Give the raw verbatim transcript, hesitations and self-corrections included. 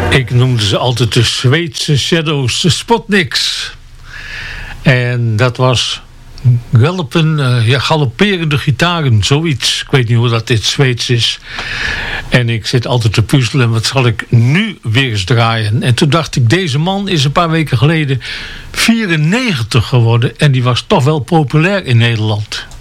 Ik noemde ze altijd de Zweedse Shadows, de Spotniks. En dat was galpen, uh, ja, galopperende gitaren, zoiets. Ik weet niet hoe dat in het Zweeds is. En ik zit altijd te puzzelen, wat zal ik nu weer eens draaien? En toen dacht ik, deze man is een paar weken geleden vierennegentig geworden. En die was toch wel populair in Nederland.